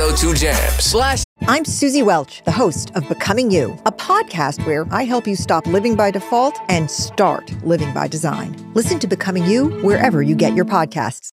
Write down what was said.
102 Jams. I'm Susie Welch, the host of Becoming You, a podcast where I help you stop living by default and start living by design. Listen to Becoming You wherever you get your podcasts.